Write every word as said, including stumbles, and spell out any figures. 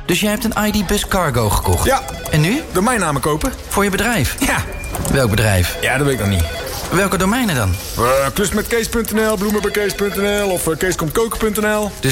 Dus jij hebt een I D Bus Cargo gekocht? Ja. En nu? Domeinnamen kopen. Voor je bedrijf? Ja. Welk bedrijf? Ja, dat weet ik nog niet. Welke domeinen dan? Uh, klus met kees punt n l, bloemen bij kees punt n l of uh, keeskomtkoken punt n l.